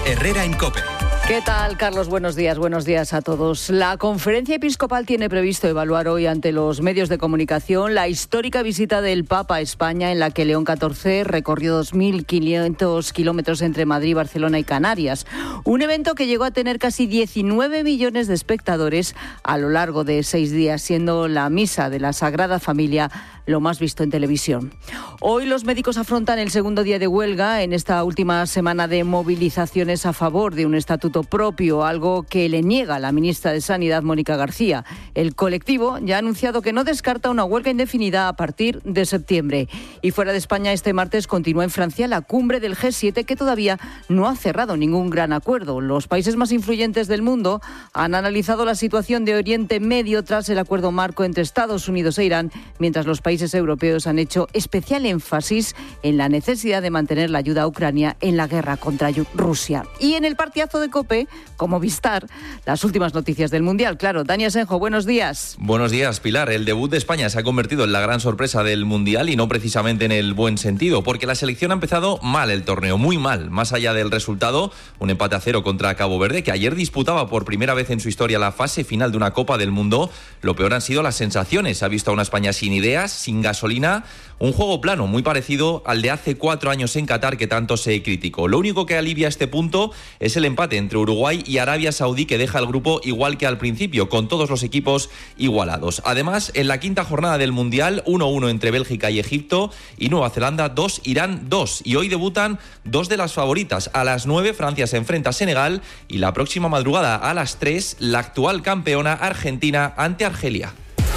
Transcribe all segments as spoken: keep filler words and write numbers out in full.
Herrera en COPE. ¿Qué tal, Carlos? Buenos días, buenos días a todos. La Conferencia Episcopal tiene previsto evaluar hoy ante los medios de comunicación la histórica visita del Papa a España, en la que León catorce recorrió dos mil quinientos kilómetros entre Madrid, Barcelona y Canarias. Un evento que llegó a tener casi diecinueve millones de espectadores a lo largo de seis días, siendo la misa de la Sagrada Familia lo más visto en televisión. Hoy los médicos afrontan el segundo día de huelga en esta última semana de movilizaciones a favor de un estatuto propio, algo que le niega la ministra de Sanidad, Mónica García. El colectivo ya ha anunciado que no descarta una huelga indefinida a partir de septiembre. Y fuera de España, este martes continúa en Francia la cumbre del G siete, que todavía no ha cerrado ningún gran acuerdo. Los países más influyentes del mundo han analizado la situación de Oriente Medio tras el acuerdo marco entre Estados Unidos e Irán, mientras los países europeos han hecho especial énfasis en la necesidad de mantener la ayuda a Ucrania en la guerra contra Rusia. Y en el partidazo de COPE, como Movistar, las últimas noticias del Mundial. Claro, Dani Asenjo, buenos días. Buenos días, Pilar. El debut de España se ha convertido en la gran sorpresa del Mundial y no precisamente en el buen sentido, porque la selección ha empezado mal el torneo, muy mal. Más allá del resultado, un empate a cero contra Cabo Verde, que ayer disputaba por primera vez en su historia la fase final de una Copa del Mundo. Lo peor han sido las sensaciones. Se ha visto a una España sin ideas, sin gasolina, un juego plano muy parecido al de hace cuatro años en Qatar, que tanto se criticó. Lo único que alivia este punto es el empate entre Uruguay y Arabia Saudí, que deja el grupo igual que al principio, con todos los equipos igualados. Además, en la quinta jornada del Mundial, uno uno entre Bélgica y Egipto, y Nueva Zelanda dos, Irán dos. Y hoy debutan dos de las favoritas. A las nueve, Francia se enfrenta a Senegal, y la próxima madrugada a las tres, la actual campeona Argentina ante Argelia.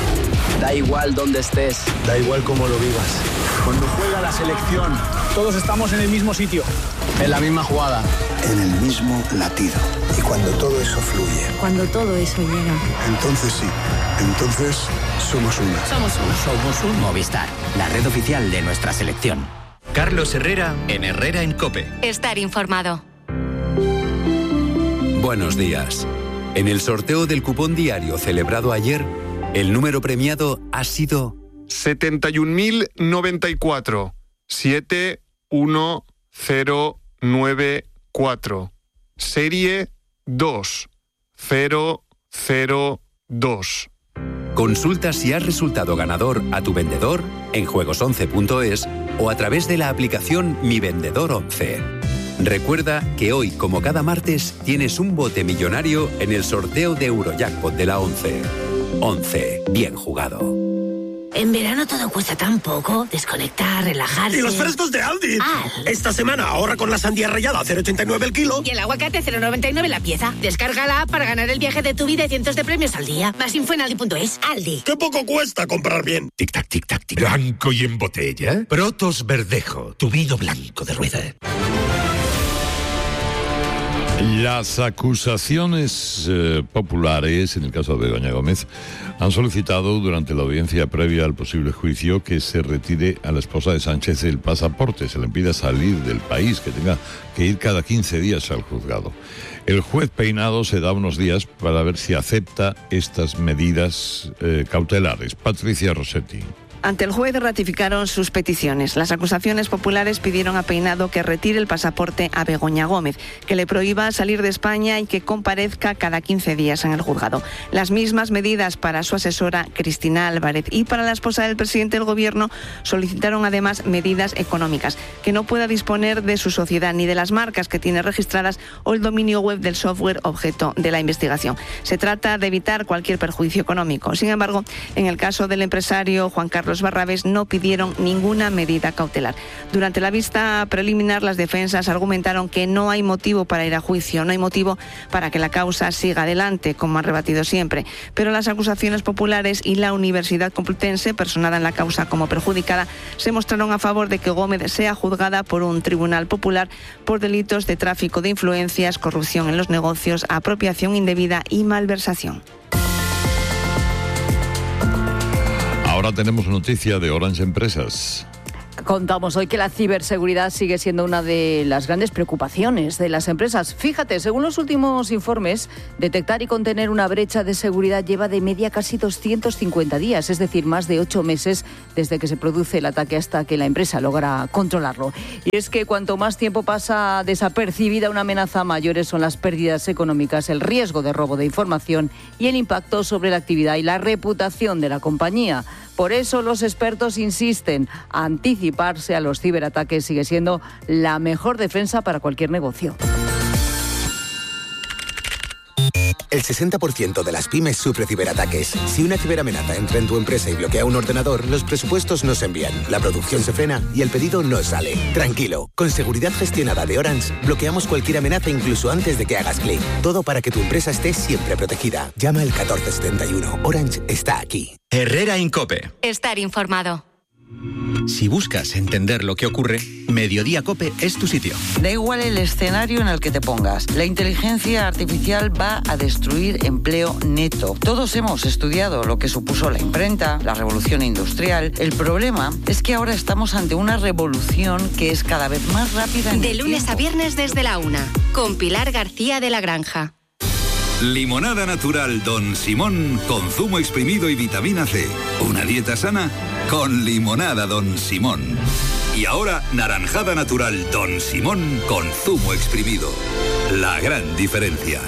Da igual dónde estés, da igual cómo lo vivas. Cuando juega la selección, todos estamos en el mismo sitio, en la misma jugada, en el mismo latido. Y cuando todo eso fluye, cuando todo eso llega, entonces sí, entonces somos uno. Somos uno. Somos un Movistar, la red oficial de nuestra selección. Carlos Herrera en Herrera en COPE. Estar informado. Buenos días. En el sorteo del cupón diario celebrado ayer, el número premiado ha sido setenta y un mil noventa y cuatro, siete uno cero nueve cuatro, serie dos cero cero dos. Consulta si has resultado ganador a tu vendedor en juegos once punto es o a través de la aplicación Mi Vendedor once. Recuerda que hoy, como cada martes, tienes un bote millonario en el sorteo de Eurojackpot de la once. once. Bien jugado. En verano todo cuesta tan poco. Desconectar, relajarse. ¡Y los frescos de Aldi! Aldi. Esta semana ahorra con la sandía rallada a cero coma ochenta y nueve el kilo. Y el aguacate a cero coma noventa y nueve la pieza. Descarga la app para ganar el viaje de tu vida y cientos de premios al día. Más info en aldi punto es. Aldi. ¡Qué poco cuesta comprar bien! Tic-tac, tic-tac, tic. Blanco y en botella. Protos Verdejo. Tu vino blanco de rueda. Las acusaciones eh, populares, en el caso de Begoña Gómez, han solicitado durante la audiencia previa al posible juicio que se retire a la esposa de Sánchez el pasaporte, se le impida salir del país, que tenga que ir cada quince días al juzgado. El juez Peinado se da unos días para ver si acepta estas medidas eh, cautelares. Patricia Rossetti. Ante el juez ratificaron sus peticiones. Las acusaciones populares pidieron a Peinado que retire el pasaporte a Begoña Gómez, que le prohíba salir de España y que comparezca cada quince días en el juzgado. Las mismas medidas para su asesora Cristina Álvarez y para la esposa del presidente del Gobierno solicitaron además medidas económicas, que no pueda disponer de su sociedad ni de las marcas que tiene registradas o el dominio web del software objeto de la investigación. Se trata de evitar cualquier perjuicio económico. Sin embargo, en el caso del empresario Juan Carlos Los Barrabés no pidieron ninguna medida cautelar. Durante la vista preliminar, las defensas argumentaron que no hay motivo para ir a juicio, no hay motivo para que la causa siga adelante, como han rebatido siempre. Pero las acusaciones populares y la Universidad Complutense, personada en la causa como perjudicada, se mostraron a favor de que Gómez sea juzgada por un tribunal popular por delitos de tráfico de influencias, corrupción en los negocios, apropiación indebida y malversación. Ahora tenemos noticia de Orange Empresas. Contamos hoy que la ciberseguridad sigue siendo una de las grandes preocupaciones de las empresas. Fíjate, según los últimos informes, detectar y contener una brecha de seguridad lleva de media casi doscientos cincuenta días, es decir, más de ocho meses desde que se produce el ataque hasta que la empresa logra controlarlo. Y es que cuanto más tiempo pasa desapercibida una amenaza, mayores son las pérdidas económicas, el riesgo de robo de información y el impacto sobre la actividad y la reputación de la compañía. Por eso los expertos insisten, anticiparse a los ciberataques sigue siendo la mejor defensa para cualquier negocio. El sesenta por ciento de las pymes sufre ciberataques. Si una ciberamenaza entra en tu empresa y bloquea un ordenador, los presupuestos no se envían, la producción se frena y el pedido no sale. Tranquilo, con seguridad gestionada de Orange, bloqueamos cualquier amenaza incluso antes de que hagas clic. Todo para que tu empresa esté siempre protegida. Llama al catorce setenta y uno. Orange está aquí. Herrera Incope. Estar informado. Si buscas entender lo que ocurre, Mediodía Cope es tu sitio. Da igual el escenario en el que te pongas. La inteligencia artificial va a destruir empleo neto. Todos hemos estudiado lo que supuso la imprenta, la revolución industrial. El problema es que ahora estamos ante una revolución que es cada vez más rápida. De lunes a viernes desde la una, con Pilar García de la Granja. Limonada natural Don Simón con zumo exprimido y vitamina C. Una dieta sana con limonada Don Simón. Y ahora naranjada natural Don Simón con zumo exprimido. La gran diferencia.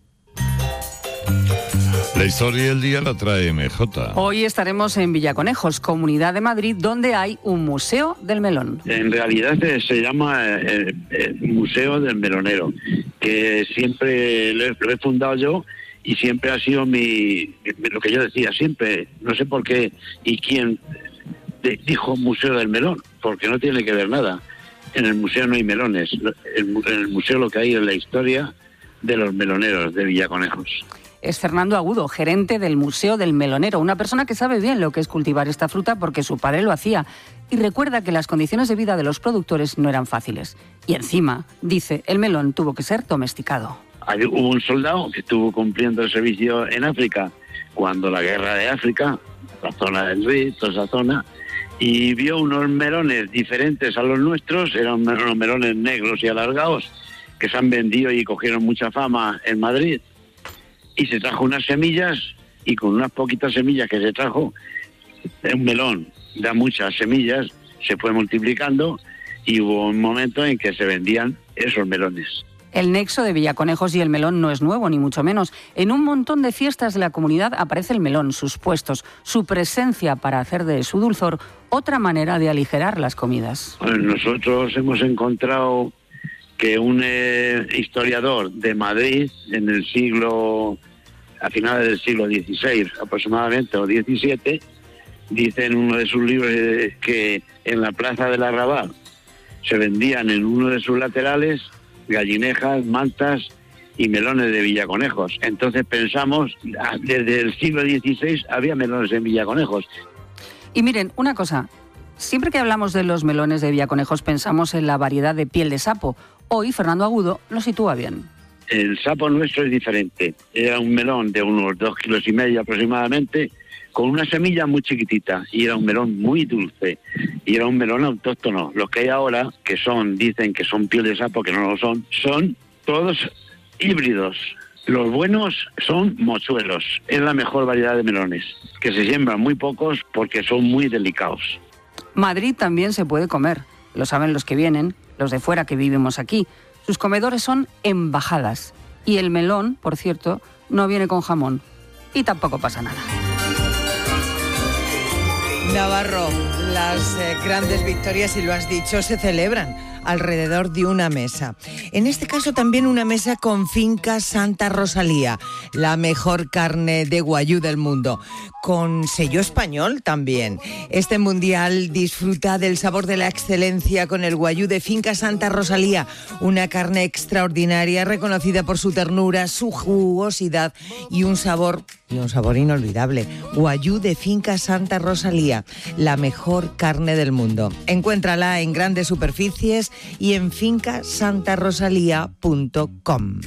La historia del día la trae M J. Hoy estaremos en Villaconejos, Comunidad de Madrid, donde hay un museo del melón. En realidad se llama el, el Museo del Melonero, que siempre lo he, lo he fundado yo y siempre ha sido mi, lo que yo decía siempre, no sé por qué y quién dijo Museo del Melón, porque no tiene que ver nada. En el museo no hay melones, en el museo lo que hay es la historia de los meloneros de Villaconejos. Es Fernando Agudo, gerente del Museo del Melonero, una persona que sabe bien lo que es cultivar esta fruta porque su padre lo hacía y recuerda que las condiciones de vida de los productores no eran fáciles. Y encima, dice, el melón tuvo que ser domesticado. Hay, hubo un soldado que estuvo cumpliendo el servicio en África cuando la guerra de África, la zona del Río, toda esa zona, y vio unos melones diferentes a los nuestros, eran unos melones negros y alargados que se han vendido y cogieron mucha fama en Madrid. Y se trajo unas semillas y con unas poquitas semillas que se trajo, un melón da muchas semillas, se fue multiplicando y hubo un momento en que se vendían esos melones. El nexo de Villaconejos y el melón no es nuevo, ni mucho menos. En un montón de fiestas de la comunidad aparece el melón, sus puestos, su presencia para hacer de su dulzor otra manera de aligerar las comidas. Bueno, nosotros hemos encontrado que un eh, historiador de Madrid en el siglo, a finales del siglo dieciséis aproximadamente, o diecisiete, dice en uno de sus libros eh, que en la plaza del Arrabal se vendían en uno de sus laterales gallinejas, mantas y melones de Villaconejos. Entonces pensamos, desde el siglo dieciséis había melones en Villaconejos. Y miren, una cosa, siempre que hablamos de los melones de Villaconejos pensamos en la variedad de piel de sapo. Hoy Fernando Agudo lo sitúa bien. El sapo nuestro es diferente. Era un melón de unos dos kilos y medio aproximadamente, con una semilla muy chiquitita, y era un melón muy dulce, y era un melón autóctono. Los que hay ahora, que son, dicen que son piel de sapo, que no lo son, son todos híbridos. Los buenos son mochuelos, es la mejor variedad de melones, que se siembran muy pocos porque son muy delicados. Madrid también se puede comer, lo saben los que vienen, los de fuera que vivimos aquí. Sus comedores son embajadas. Y el melón, por cierto, no viene con jamón. Y tampoco pasa nada. Navarro, las eh, grandes victorias, y lo has dicho, se celebran alrededor de una mesa. En este caso también una mesa con Finca Santa Rosalía, la mejor carne de guayú del mundo, con sello español también. Este mundial disfruta del sabor de la excelencia con el guayú de Finca Santa Rosalía, una carne extraordinaria reconocida por su ternura, su jugosidad y un sabor y un sabor inolvidable. Guayú de Finca Santa Rosalía, la mejor carne del mundo. Encuéntrala en grandes superficies y en finca santa rosalía punto com.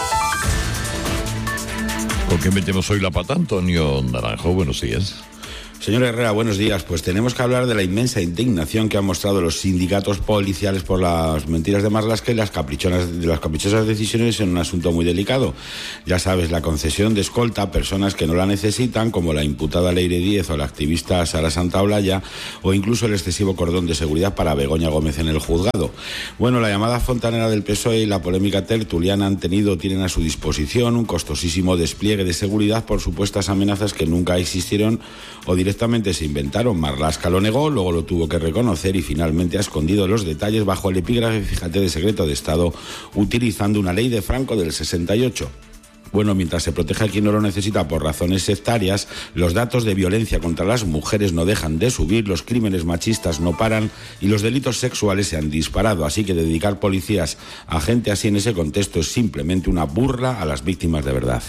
¿Con qué metemos hoy la pata, Antonio Naranjo? Buenos días. Señor Herrera, buenos días. Pues tenemos que hablar de la inmensa indignación que han mostrado los sindicatos policiales por las mentiras de Marlaska y las caprichonas, las caprichosas decisiones en un asunto muy delicado. Ya sabes, la concesión de escolta a personas que no la necesitan, como la imputada Leire Díez o la activista Sara Santaolalla, o incluso el excesivo cordón de seguridad para Begoña Gómez en el juzgado. Bueno, la llamada fontanera del P S O E y la polémica tertuliana han tenido, tienen a su disposición un costosísimo despliegue de seguridad por supuestas amenazas que nunca existieron o directamente se inventaron. Marlaska lo negó, luego lo tuvo que reconocer y finalmente ha escondido los detalles bajo el epígrafe, fíjate, de secreto de Estado, utilizando una ley de Franco del sesenta y ocho. Bueno, mientras se protege a quien no lo necesita por razones sectarias, los datos de violencia contra las mujeres no dejan de subir, los crímenes machistas no paran y los delitos sexuales se han disparado. Así que dedicar policías a gente así en ese contexto es simplemente una burla a las víctimas de verdad.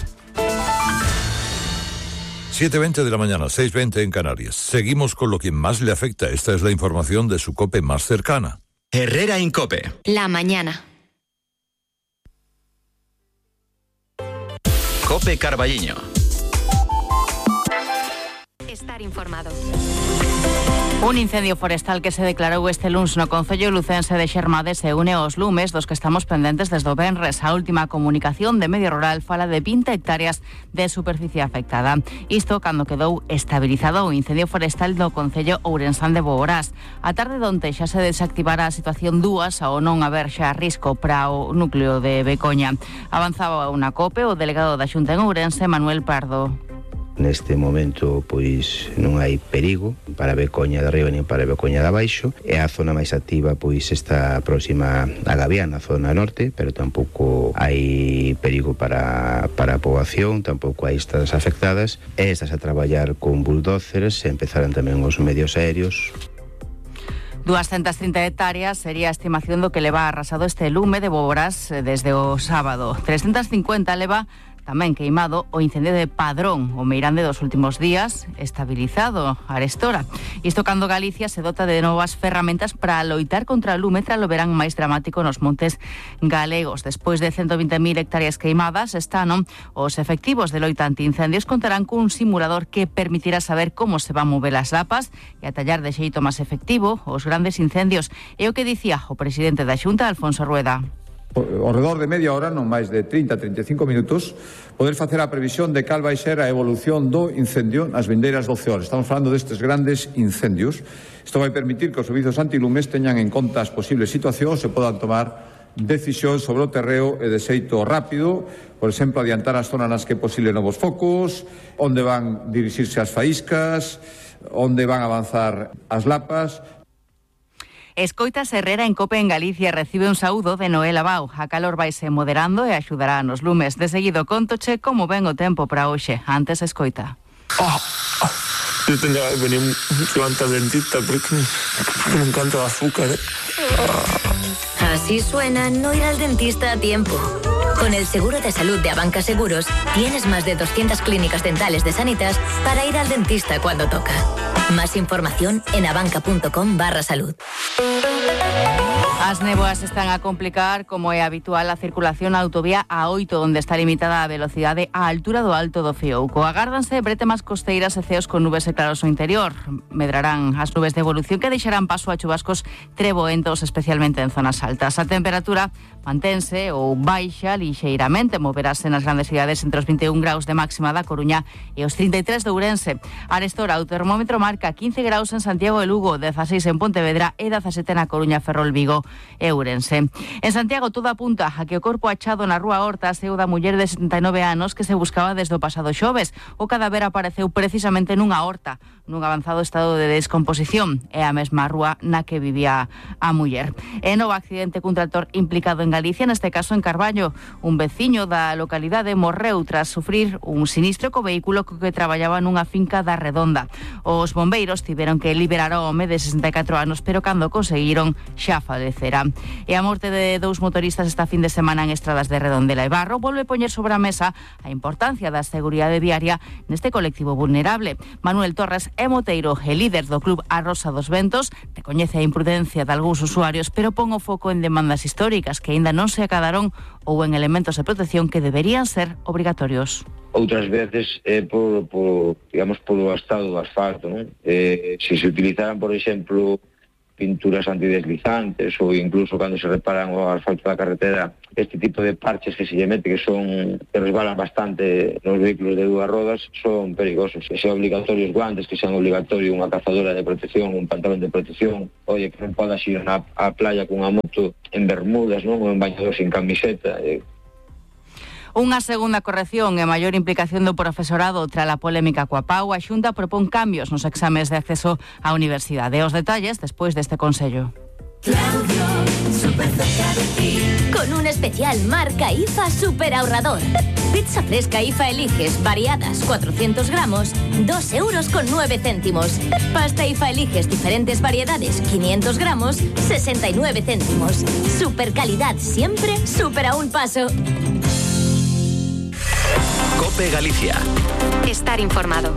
siete veinte de la mañana, seis veinte en Canarias. Seguimos con lo que más le afecta. Esta es la información de su COPE más cercana. Herrera en COPE. La mañana. COPE Carballiño. Estar informado. Un incendio forestal que se declarou este luns no concello lucense de Xermades se une aos lumes dos que estamos pendentes desde o venres. A última comunicación de Medio Rural fala de vinte hectáreas de superficie afectada. Isto cando quedou estabilizado o incendio forestal do concello ourensán de Boborás. A tarde donte xa se desactivara a situación dúas ao non haber xa risco para o núcleo de Becoña. Avanzaba unha COPE o delegado da Xunta en Ourense, Manuel Pardo. Neste momento, pois, non hai perigo para Becoña de arriba nin para Becoña de abaixo. E a zona máis activa, pois, está próxima a Gavián, a zona norte, pero tampouco hai perigo para, para a poboación, tampouco hai estradas afectadas. E estás a traballar con bulldozers, e empezarán tamén os medios aéreos. doscientas trinta hectáreas sería a estimación do que leva arrasado este lume de Boborás desde o sábado. trescentas cincuenta leva tamén queimado o incendio de Padrón, o meirande dos últimos días, estabilizado arestora. Isto cando Galicia se dota de novas ferramentas para loitar contra o lume tras o verán máis dramático nos montes galegos. Despois de ciento vinte mil hectáreas queimadas, este ano os efectivos de loita antiincendios contarán cun simulador que permitirá saber como se van mover as lapas e atallar de xeito máis efectivo os grandes incendios. É o que dicía o presidente da Xunta, Alfonso Rueda. Ao redor de media hora, non máis de trinta a trinta e cinco minutos, poder facer a previsión de cal vai ser a evolución do incendio nas vindeiras doce horas. Estamos falando destes grandes incendios. Isto vai permitir que os servizos antilumes teñan en conta as posibles situacións e podan tomar decisións sobre o terreo e de xeito rápido, por exemplo, adiantar as zonas nas que é posible novos focos, onde van dirixirse as faíscas, onde van avanzar as lapas. Escoitas Herrera en COPE en Galicia recibe un saúdo de Noel Abao. A calor vaise moderando e axudará nos lumes. De seguido contoche como ven o tempo para hoxe. Antes escoita. Oh, oh, yo tendría que venir yo antes al dentista porque me encanta el azúcar. ¿eh? Así suena no ir al dentista a tiempo. Con el seguro de salud de Abanca Seguros tienes más de doscientas clínicas dentales de Sanitas para ir al dentista cuando toca. Más información en abanca.com barra salud. As néboas están a complicar, como é habitual, a circulación na autovía A oito, onde está limitada a velocidade á altura do Alto do Fiouco. Agárdanse bretemas costeiras e ceos con nubes e claros no interior. Medrarán as nubes de evolución que deixarán paso a chubascos treboentos, especialmente en zonas altas. A temperatura mantense ou baixa lixeiramente, moverase nas grandes cidades entre os vinte e un graus de máxima da Coruña e os trinta e tres de Ourense. Arestora, o termómetro marca quince graus en Santiago de Lugo, dezaseis en Pontevedra e dezasete na Coruña, Ferrol, Vigo e Ourense. En Santiago todo apunta a que o corpo achado na Rúa Hortas é o da muller de setenta e nove anos que se buscaba desde o pasado xoves. O cadáver apareceu precisamente nunha horta, nun avanzado estado de descomposición. É a mesma rúa na que vivía a muller. E novo accidente cun tractor implicado en Galicia, neste caso en Carballo. Un veciño da localidade morreu tras sufrir un sinistro co vehículo co que traballaba nunha finca da Redonda. Os bombeiros tiveron que liberar ao home de sesenta e catro anos, pero cando conseguiron xa faleceu. cera. E a morte de dous motoristas esta fin de semana en estradas de Redondela e Barro volve poñer sobre a mesa a importancia da seguridade viaria neste colectivo vulnerable. Manuel Torres é moteiro e líder do Club A Rosa dos Ventos, recoñece a imprudencia de algúns usuarios, pero pon o foco en demandas históricas que aínda non se acadaron ou en elementos de protección que deberían ser obrigatorios. Outras veces é por, por, digamos, polo estado do asfalto, non? Eh, se se utilizaran, por exemplo, pinturas antideslizantes ou incluso cando se reparan o asfalto da carretera, este tipo de parches que se lle mete, que son que resbalan bastante nos vehículos de dúas rodas, son perigosos. Que sean obligatorios guantes, que sean obligatorio unha cazadora de protección, un pantalón de protección, oye, que non podas ir na a playa cunha moto en bermudas, non? Ou en bañador sin camiseta. Eh. Unha segunda corrección e maior implicación do profesorado tras a polémica coa Pau, a Xunta propón cambios nos exames de acceso á universidade. Os detalles despois deste consello. Claudio, super cerca de ti. Con un especial marca I F A super ahorrador. Pizza fresca I F A Eliges, variadas, cuatrocientos gramos, dos euros con nueve céntimos. Pasta I F A Eliges, diferentes variedades, quinientos gramos, sesenta y nueve céntimos. Super calidad siempre, super a un paso. COPE Galicia. Estar informado.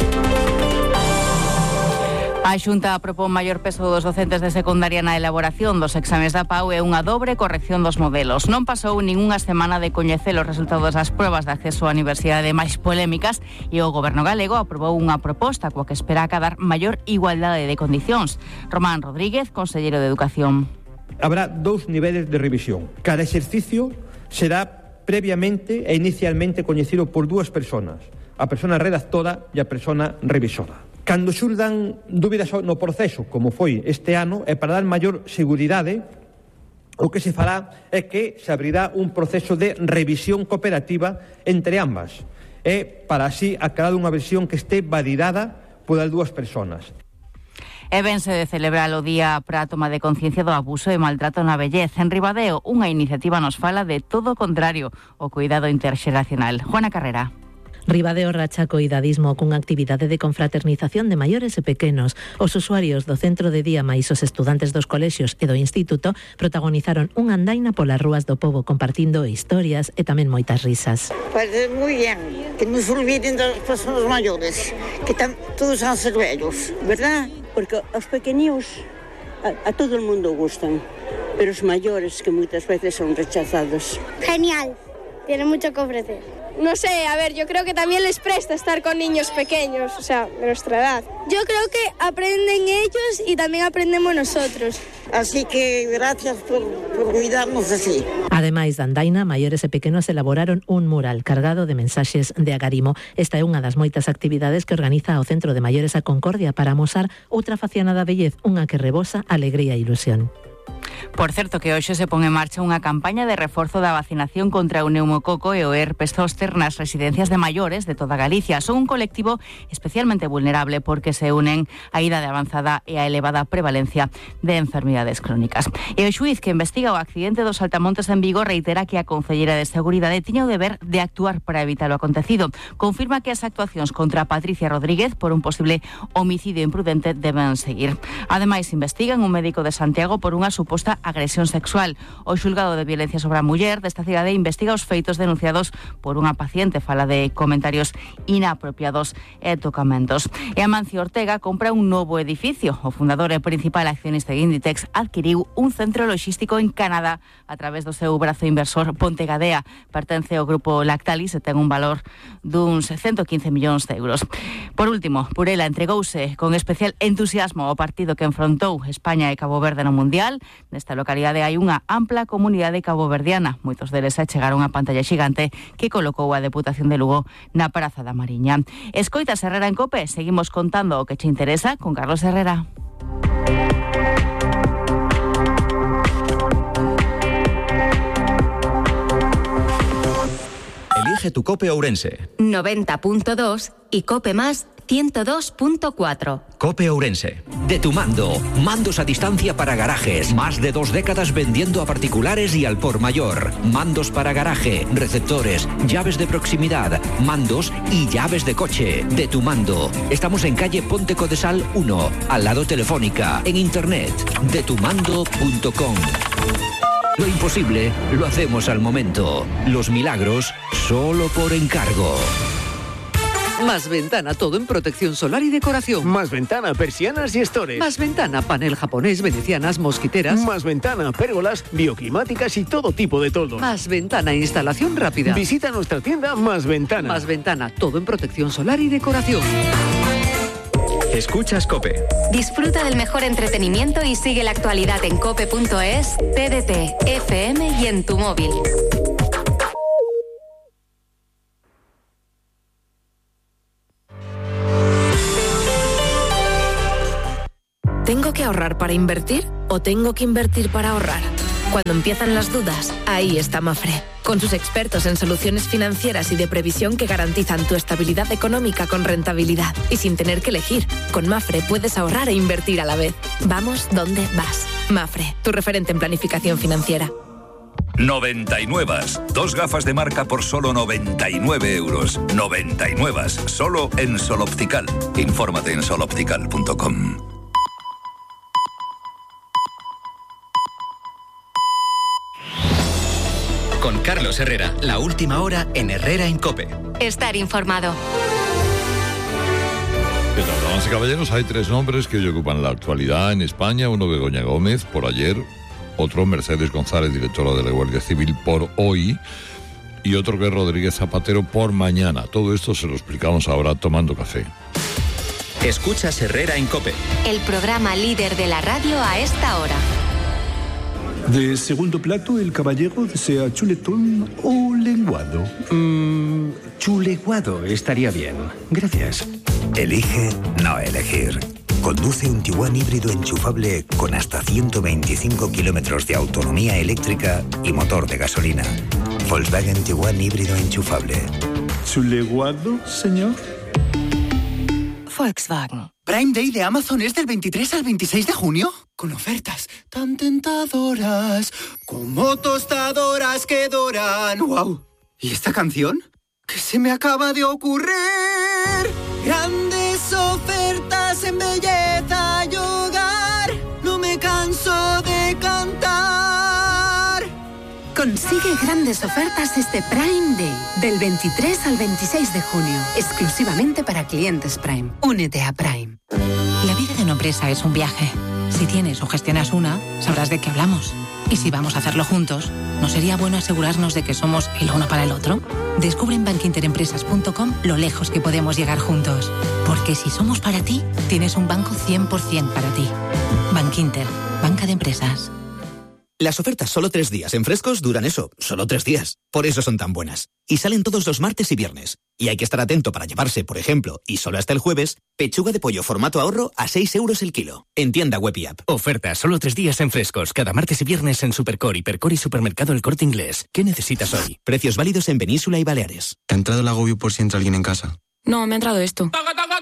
A Xunta propón maior peso dos docentes de secundaria na elaboración dos exames da Pau e unha dobre corrección dos modelos. Non pasou ningunha semana de coñecer os resultados das probas de acceso á universidade máis polémicas e o Goberno galego aprobou unha proposta coa que espera acadar maior igualdade de condicións. Román Rodríguez, conselleiro de Educación. Habrá dous niveles de revisión. Cada exercicio será previamente e inicialmente coñecido por dúas persoas, a persona redactora e a persona revisora. Cando xurdan dúbidas no proceso, como foi este ano, e para dar maior seguridade, o que se fará é que se abrirá un proceso de revisión cooperativa entre ambas, e para así acadar unha versión que este validada polas dúas persoas. E vense de celebrar o día para a toma de conciencia do abuso e maltrato na vellez. En Ribadeo, unha iniciativa nos fala de todo o contrario, o cuidado interxeracional. Juana Carrera. Ribadeo racha co idadismo cunha actividade de confraternización de maiores e pequenos. Os usuarios do centro de día máis os estudantes dos colexios e do instituto protagonizaron unha andaina polas rúas do pobo compartindo historias e tamén moitas risas. Pues moi ben, que non se olviden das persoas maiores, que están todos a ser vellos, verdad? Porque os pequeninos a, a todo o mundo gustan, pero os maiores que moitas veces son rechazados. Genial, tiene mucho que ofrecer. No sé, a ver, yo creo que también les presta estar con niños pequeños, o sea, de nuestra edad. Yo creo que aprenden ellos y también aprendemos nosotros. Así que gracias por, por cuidarnos así. Ademais da andaina, maiores e pequenos elaboraron un mural cargado de mensaxes de agarimo. Esta é unha das moitas actividades que organiza o Centro de Maiores a Concordia para amosar outra faciana da vellez, unha que rebosa alegría e ilusión. Por certo que hoxe se pon en marcha unha campaña de reforzo da vacinación contra o neumococo e o herpes zóster nas residencias de maiores de toda Galicia. Son un colectivo especialmente vulnerable porque se unen a idade avanzada e a elevada prevalencia de enfermidades crónicas. E o xuiz que investiga o accidente dos Saltamontes en Vigo reitera que a Concelleira de Seguridade tiña o deber de actuar para evitar o acontecido. Confirma que as actuacións contra Patricia Rodríguez por un posible homicidio imprudente deben seguir. Ademais, investigan un médico de Santiago por unha suposta agresión sexual. O xulgado de violencia sobre a muller desta cidade investiga os feitos denunciados por unha paciente. Fala de comentarios inapropiados e tocamentos. E Amancio Ortega compra un novo edificio. O fundador e principal accionista de Inditex adquiriu un centro logístico en Canadá a través do seu brazo inversor Pontegadea. Pertence ao grupo Lactalis e ten un valor duns ciento quince millóns de euros. Por último, Burela entregouse con especial entusiasmo ao partido que enfrontou España e Cabo Verde no Mundial. Nesta localidade hai unha ampla comunidade caboverdiana. Moitos deles achegaron a pantalla xigante que colocou a Deputación de Lugo na Praza da Mariña. Escoitas Herrera en COPE, seguimos contando o que che interesa con Carlos Herrera. Elige tu COPE Ourense. noventa punto dos y COPE más ciento dos punto cuatro. COPE Ourense. De tu mando. Mandos a distancia para garajes. Más de dos décadas vendiendo a particulares y al por mayor. Mandos para garaje, receptores, llaves de proximidad, mandos y llaves de coche. De tu mando. Estamos en calle Ponte Codesal uno, al lado Telefónica, en internet, de tu mando punto com. Lo imposible lo hacemos al momento. Los milagros solo por encargo. Más Ventana, todo en protección solar y decoración. Más Ventana, persianas y estores. Más Ventana, panel japonés, venecianas, mosquiteras. Más Ventana, pérgolas, bioclimáticas y todo tipo de toldos. Más Ventana, instalación rápida. Visita nuestra tienda Más Ventana. Más Ventana, todo en protección solar y decoración. Escuchas COPE. Disfruta del mejor entretenimiento y sigue la actualidad en cope punto es, T D T, F M y en tu móvil. ¿Tengo que ahorrar para invertir o tengo que invertir para ahorrar? Cuando empiezan las dudas, ahí está Mafre, con sus expertos en soluciones financieras y de previsión que garantizan tu estabilidad económica con rentabilidad y sin tener que elegir. Con Mafre puedes ahorrar e invertir a la vez. Vamos donde vas. Mafre, tu referente en planificación financiera. noventa y nueve. Dos gafas de marca por solo noventa y nueve euros. noventa y nueve. Solo en Sol Optical. Infórmate en sol optical punto com. Con Carlos Herrera, la última hora en Herrera en COPE. Estar informado. ¿Qué tal, damas y caballeros? Hay tres nombres que hoy ocupan la actualidad en España. Uno, Begoña Gómez, por ayer. Otro, Mercedes González, directora de la Guardia Civil, por hoy. Y otro que es Rodríguez Zapatero, por mañana. Todo esto se lo explicamos ahora tomando café. Escuchas Herrera en COPE. El programa líder de la radio a esta hora. De segundo plato, el caballero desea chuletón o lenguado. Mmm, chuleguado estaría bien. Gracias. Elige no elegir. Conduce un Tiguan híbrido enchufable con hasta ciento veinticinco kilómetros de autonomía eléctrica y motor de gasolina. Volkswagen Tiguan híbrido enchufable. ¿Chuleguado, señor? Volkswagen. Prime Day de Amazon es del veintitrés al veintiséis de junio. Con ofertas tan tentadoras como tostadoras que doran. ¡Wow! ¿Y esta canción? ¿Qué se me acaba de ocurrir? Grandes ofertas en belleza y hogar. No me canso de cantar. Consigue grandes ofertas este Prime Day, del veintitrés al veintiséis de junio, exclusivamente para clientes Prime. Únete a Prime. La vida de una empresa es un viaje. Si tienes o gestionas una, sabrás de qué hablamos. Y si vamos a hacerlo juntos, ¿no sería bueno asegurarnos de que somos el uno para el otro? Descubre en bankinterempresas punto com lo lejos que podemos llegar juntos. Porque si somos para ti, tienes un banco cien por ciento para ti. Bankinter, banca de empresas. Las ofertas solo tres días en Frescos duran eso, solo tres días. Por eso son tan buenas. Y salen todos los martes y viernes. Y hay que estar atento para llevarse, por ejemplo, y solo hasta el jueves, pechuga de pollo formato ahorro a seis euros el kilo. En tienda web y app. Ofertas solo tres días en Frescos, cada martes y viernes en Supercore, Hipercore y Supermercado El Corte Inglés. ¿Qué necesitas hoy? Precios válidos en Península y Baleares. ¿Te ha entrado el agobio por si entra alguien en casa? No, me ha entrado esto.